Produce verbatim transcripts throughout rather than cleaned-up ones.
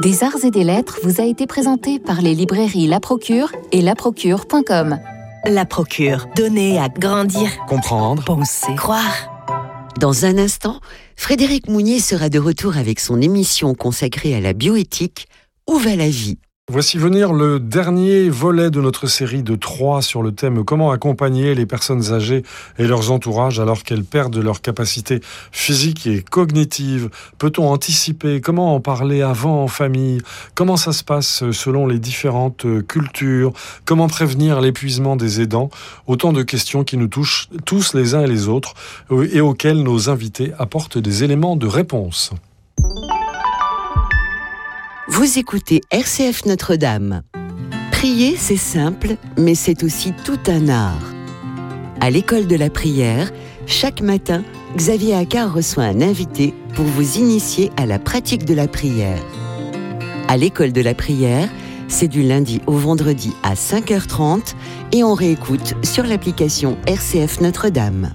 Des arts et des lettres vous a été présenté par les librairies La Procure et la procure point com. La Procure, donner à grandir, comprendre, penser, croire. Dans un instant, Frédéric Mounier sera de retour avec son émission consacrée à la bioéthique « Où va la vie ?» Voici venir le dernier volet de notre série de trois sur le thème « Comment accompagner les personnes âgées et leurs entourages alors qu'elles perdent leurs capacités physiques et cognitives ?» Peut-on anticiper ? Comment en parler avant en famille ? Comment ça se passe selon les différentes cultures ? Comment prévenir l'épuisement des aidants ? Autant de questions qui nous touchent tous les uns et les autres et auxquelles nos invités apportent des éléments de réponse. Vous écoutez R C F Notre-Dame. Prier, c'est simple, mais c'est aussi tout un art. À l'école de la prière, chaque matin, Xavier Accard reçoit un invité pour vous initier à la pratique de la prière. À l'école de la prière, c'est du lundi au vendredi à cinq heures trente et on réécoute sur l'application R C F Notre-Dame.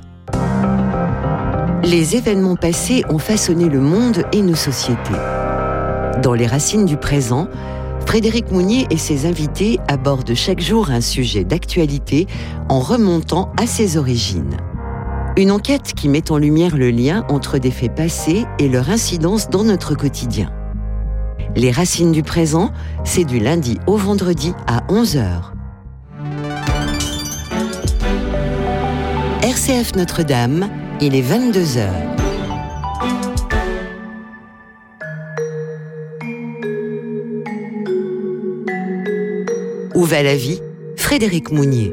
Les événements passés ont façonné le monde et nos sociétés. Dans Les Racines du présent, Frédéric Mounier et ses invités abordent chaque jour un sujet d'actualité en remontant à ses origines. Une enquête qui met en lumière le lien entre des faits passés et leur incidence dans notre quotidien. Les Racines du présent, c'est du lundi au vendredi à onze heures. R C F Notre-Dame, il est vingt-deux heures. Où va la vie ? Frédéric Mounier.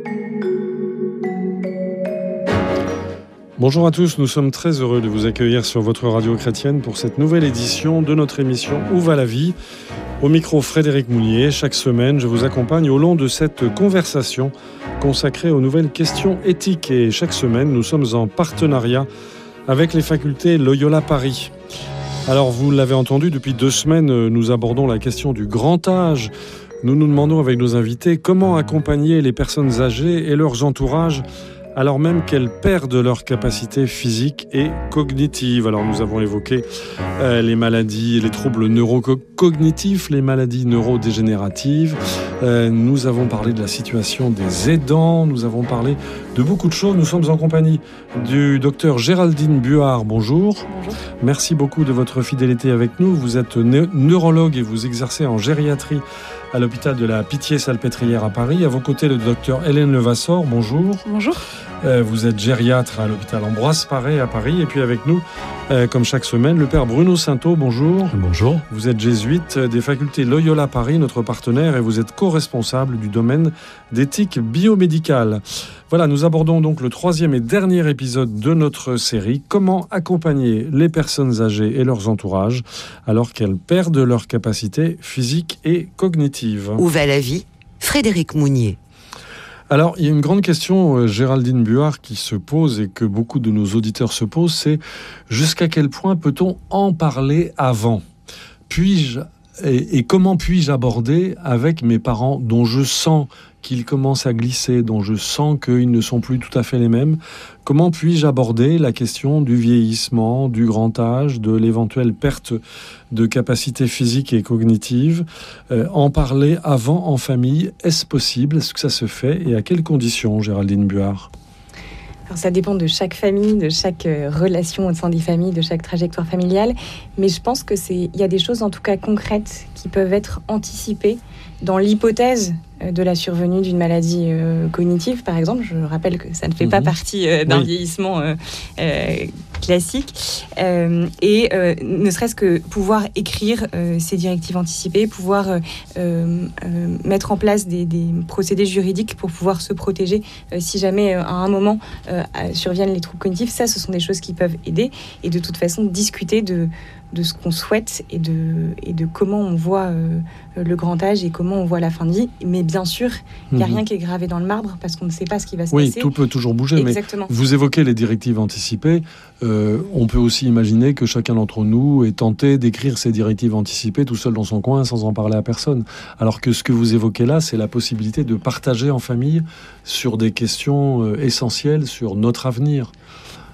Bonjour à tous, nous sommes très heureux de vous accueillir sur votre radio chrétienne pour cette nouvelle édition de notre émission Où va la vie ? Au micro Frédéric Mounier, chaque semaine je vous accompagne au long de cette conversation consacrée aux nouvelles questions éthiques et chaque semaine nous sommes en partenariat avec les facultés Loyola Paris. Alors vous l'avez entendu, depuis deux semaines nous abordons la question du grand âge. Nous nous demandons avec nos invités comment accompagner les personnes âgées et leurs entourages alors même qu'elles perdent leurs capacités physiques et cognitives. Alors nous avons évoqué euh, les maladies, les troubles neurocognitifs, les maladies neurodégénératives. Euh, nous avons parlé de la situation des aidants. Nous avons parlé de beaucoup de choses. Nous sommes en compagnie du docteur Géraldine Buard. Bonjour. Bonjour. Merci beaucoup de votre fidélité avec nous. Vous êtes ne- neurologue et vous exercez en gériatrie à l'hôpital de la Pitié-Salpêtrière à Paris. À vos côtés, le docteur Hélène Levasseur. Bonjour. Bonjour. Euh, vous êtes gériatre à l'hôpital Ambroise Paré à Paris. Et puis avec nous, euh, comme chaque semaine, le père Bruno Sainteau. Bonjour. Bonjour. Vous êtes jésuite des facultés Loyola Paris, notre partenaire, et vous êtes co-responsable du domaine d'éthique biomédicale. Voilà, nous abordons donc le troisième et dernier épisode de notre série. Comment accompagner les personnes âgées et leurs entourages alors qu'elles perdent leurs capacités physiques et cognitives. Où va la vie ? Frédéric Mounier. Alors, il y a une grande question, euh, Géraldine Buard, qui se pose et que beaucoup de nos auditeurs se posent, c'est jusqu'à quel point peut-on en parler avant ? Puis-je et, et comment puis-je aborder avec mes parents dont je sens qu'ils commencent à glisser, dont je sens qu'ils ne sont plus tout à fait les mêmes ? Comment puis-je aborder la question du vieillissement, du grand âge, de l'éventuelle perte de capacités physiques et cognitives ? euh, En parler avant en famille, est-ce possible ? Est-ce que ça se fait ? Et à quelles conditions, Géraldine Buard ? Alors, ça dépend de chaque famille, de chaque euh, relation au sein des familles, de chaque trajectoire familiale. Mais je pense que c'est, il y a des choses, en tout cas concrètes, qui peuvent être anticipées dans l'hypothèse de la survenue d'une maladie euh, cognitive, par exemple. Je rappelle que ça ne fait mmh. pas partie euh, d'un oui. vieillissement euh, euh, classique. Euh, et euh, ne serait-ce que pouvoir écrire euh, ces directives anticipées, pouvoir euh, euh, mettre en place des, des procédés juridiques pour pouvoir se protéger euh, si jamais euh, à un moment euh, surviennent les troubles cognitifs. Ça, ce sont des choses qui peuvent aider. Et de toute façon, discuter de de ce qu'on souhaite et de, et de comment on voit euh, le grand âge et comment on voit la fin de vie. Mais bien sûr, il n'y a mmh. rien qui est gravé dans le marbre parce qu'on ne sait pas ce qui va se oui, passer. Oui, tout peut toujours bouger. Exactement. Mais vous évoquez les directives anticipées. Euh, on peut aussi imaginer que chacun d'entre nous est tenté d'écrire ces directives anticipées tout seul dans son coin sans en parler à personne. Alors que ce que vous évoquez là, c'est la possibilité de partager en famille sur des questions euh, essentielles sur notre avenir.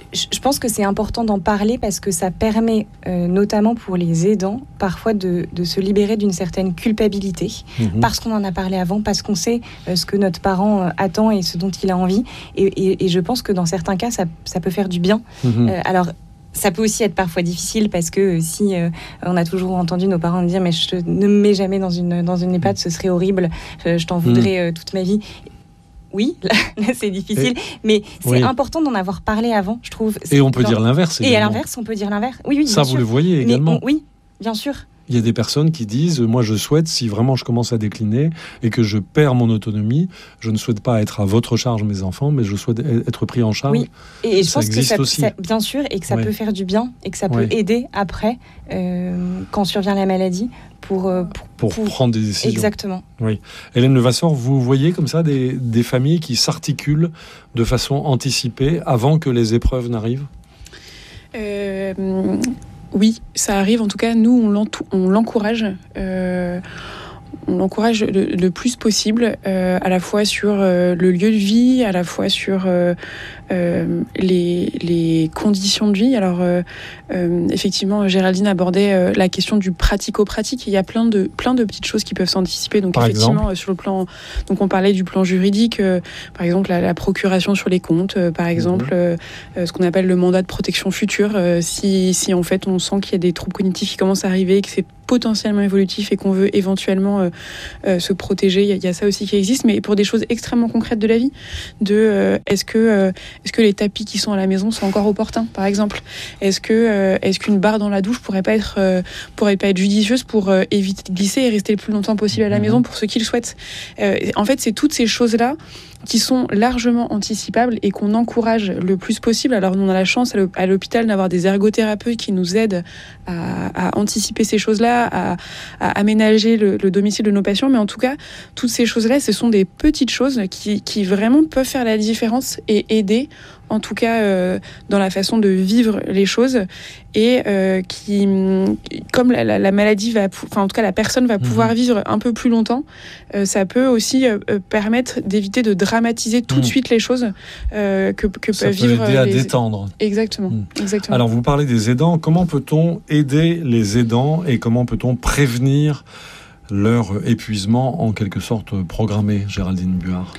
Je pense que c'est important d'en parler parce que ça permet, euh, notamment pour les aidants, parfois de, de se libérer d'une certaine culpabilité, mmh. parce qu'on en a parlé avant, parce qu'on sait euh, ce que notre parent euh, attend et ce dont il a envie. Et, et, et je pense que dans certains cas, ça, ça peut faire du bien. Mmh. Euh, alors, ça peut aussi être parfois difficile parce que si euh, on a toujours entendu nos parents dire « mais je ne me mets jamais dans une, dans une EHPAD, ce serait horrible, je, je t'en voudrais euh, toute ma vie ». Oui, là, là c'est difficile, et, mais c'est oui. important d'en avoir parlé avant, je trouve. Et on peut genre, dire l'inverse également. Et à l'inverse, on peut dire l'inverse. Oui, oui, ça, bien vous sûr. le voyez également. On, oui, bien sûr. Il y a des personnes qui disent, moi je souhaite, si vraiment je commence à décliner et que je perds mon autonomie, je ne souhaite pas être à votre charge, mes enfants, mais je souhaite être pris en charge. Oui, et je ça pense que ça, aussi. ça, bien sûr, et que ça oui. peut faire du bien, et que ça peut oui. aider après, euh, quand survient la maladie, pour, euh, pour, pour, pour prendre des décisions. Exactement. Oui. Hélène Levasseur, vous voyez comme ça des, des familles qui s'articulent de façon anticipée avant que les épreuves n'arrivent ? euh... Oui, ça arrive. En tout cas, nous, on, l'entou- on l'encourage. Euh, on l'encourage le, le plus possible, euh, à la fois sur euh, le lieu de vie, à la fois sur euh, euh, les, les conditions de vie. Alors, euh, euh, effectivement, Géraldine abordait euh, la question du pratico-pratique. Il y a plein de, plein de petites choses qui peuvent s'anticiper. Donc, par effectivement, euh, sur le plan... Donc, on parlait du plan juridique, euh, par exemple, la, la procuration sur les comptes, euh, par exemple, mmh. euh, ce qu'on appelle le mandat de protection future. Euh, si, si, en fait, on sent qu'il y a des troubles cognitifs qui commencent à arriver, que c'est potentiellement évolutif et qu'on veut éventuellement euh, euh, se protéger, il y, y a ça aussi qui existe, mais pour des choses extrêmement concrètes de la vie, de euh, est-ce que euh, est-ce que les tapis qui sont à la maison sont encore opportuns, par exemple, est-ce que euh, est-ce qu'une barre dans la douche pourrait pas être euh, pourrait pas être judicieuse pour euh, éviter de glisser et rester le plus longtemps possible à la maison pour ceux qui le souhaitent. Euh, en fait, c'est toutes ces choses là qui sont largement anticipables et qu'on encourage le plus possible. Alors, on a la chance à l'hôpital d'avoir des ergothérapeutes qui nous aident à, à anticiper ces choses-là, à, à aménager le, le domicile de nos patients. Mais en tout cas, toutes ces choses-là, ce sont des petites choses qui, qui vraiment peuvent faire la différence et aider, en tout cas euh, dans la façon de vivre les choses, et euh, qui, comme la, la, la maladie va, enfin en tout cas la personne va pouvoir mmh. vivre un peu plus longtemps, euh, ça peut aussi euh, permettre d'éviter de dramatiser tout mmh. de suite les choses euh, que, que ça peuvent peut vivre aider à les... détendre. Exactement, mmh. exactement. Alors vous parlez des aidants, comment peut-on aider les aidants et comment peut-on prévenir leur épuisement en quelque sorte programmé, Géraldine Buard?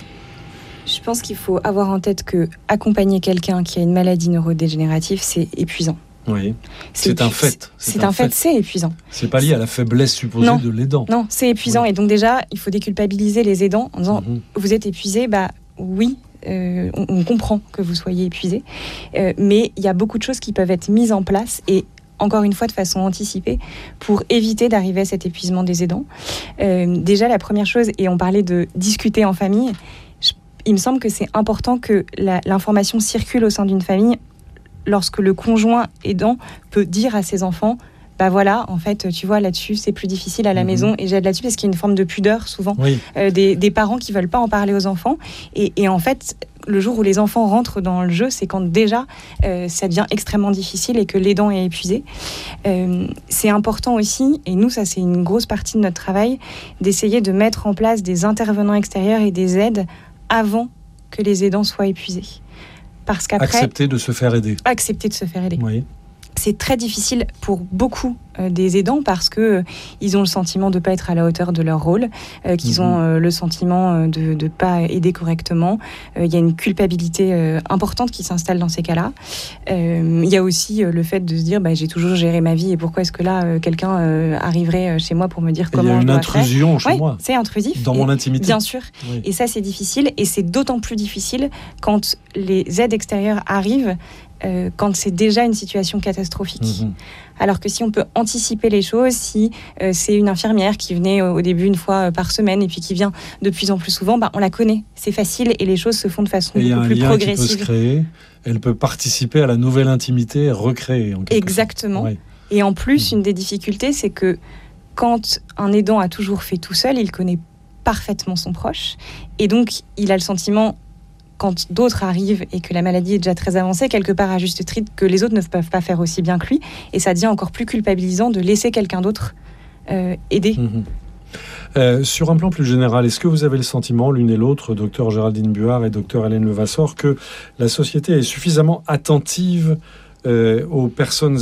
Je pense qu'il faut avoir en tête que accompagner quelqu'un qui a une maladie neurodégénérative, c'est épuisant. Oui, c'est, c'est un fait. C'est, c'est un, un fait, fait, c'est épuisant. C'est pas lié à la faiblesse supposée non, de l'aidant. Non, c'est épuisant. Oui. Et donc déjà, il faut déculpabiliser les aidants en disant mmh. vous êtes épuisé, bah oui. Euh, on, on comprend que vous soyez épuisé, euh, mais il y a beaucoup de choses qui peuvent être mises en place et encore une fois de façon anticipée pour éviter d'arriver à cet épuisement des aidants. Euh, déjà, la première chose, et on parlait de discuter en famille, je, il me semble que c'est important que la, l'information circule au sein d'une famille lorsque le conjoint aidant peut dire à ses enfants bah voilà, en fait, tu vois, là-dessus, c'est plus difficile à la mmh. maison et j'aide là-dessus parce qu'il y a une forme de pudeur, souvent, oui. euh, des, des parents qui veulent pas en parler aux enfants. Et, et en fait, le jour où les enfants rentrent dans le jeu, c'est quand déjà, euh, ça devient extrêmement difficile et que l'aidant est épuisé. Euh, c'est important aussi, et nous, ça, c'est une grosse partie de notre travail, d'essayer de mettre en place des intervenants extérieurs et des aides avant que les aidants soient épuisés. Parce qu'après... Accepter de se faire aider. Accepter de se faire aider. Oui. C'est très difficile pour beaucoup euh, des aidants parce que euh, ils ont le sentiment de pas être à la hauteur de leur rôle, euh, qu'ils mmh. ont euh, le sentiment euh, de de pas aider correctement. Il euh, y a une culpabilité euh, importante qui s'installe dans ces cas-là. Il euh, y a aussi euh, le fait de se dire bah, j'ai toujours géré ma vie et pourquoi est-ce que là euh, quelqu'un euh, arriverait chez moi pour me dire comment je dois faire. Il y a une intrusion chez ouais, moi. C'est intrusif. Dans et, mon intimité. Bien sûr. Oui. Et ça c'est difficile et c'est d'autant plus difficile quand les aides extérieures arrivent. Euh, quand c'est déjà une situation catastrophique. Mmh. Alors que si on peut anticiper les choses, si euh, c'est une infirmière qui venait au début une fois par semaine et puis qui vient de plus en plus souvent, bah, on la connaît, c'est facile et les choses se font de façon et beaucoup plus progressive. Qui peut se créer, elle peut participer à la nouvelle intimité recréée. En quelque Exactement. sorte. Ouais. Et en plus, mmh. une des difficultés, c'est que quand un aidant a toujours fait tout seul, il connaît parfaitement son proche et donc il a le sentiment quand d'autres arrivent et que la maladie est déjà très avancée, quelque part à juste titre, que les autres ne peuvent pas faire aussi bien que lui. Et ça devient encore plus culpabilisant de laisser quelqu'un d'autre euh, aider. Mmh. Euh, sur un plan plus général, est-ce que vous avez le sentiment, l'une et l'autre, docteur Géraldine Buard et docteur Hélène Levasseur, que la société est suffisamment attentive euh, aux personnes